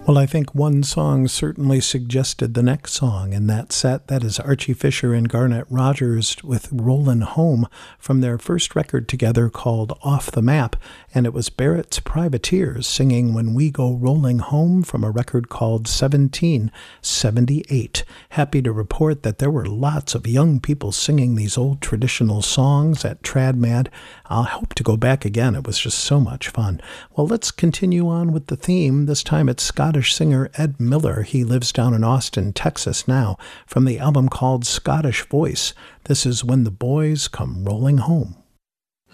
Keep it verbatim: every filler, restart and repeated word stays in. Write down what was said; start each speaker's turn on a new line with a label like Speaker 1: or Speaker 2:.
Speaker 1: Well, I think one song certainly suggested the next song in that set. That is Archie Fisher and Garnet Rogers with Rollin' Home from their first record together called Off the Map, and it was Barrett's Privateers singing When We Go Rolling Home from a record called seventeen seventy-eight. Happy to report that there were lots of young people singing these old traditional songs at TradMad. I'll hope to go back again. It was just so much fun. Well, let's continue on with the theme. This time it's Scottish singer Ed Miller. He lives down in Austin, Texas now, from the album called Scottish Voice. This is When the Boys Come Rolling Home.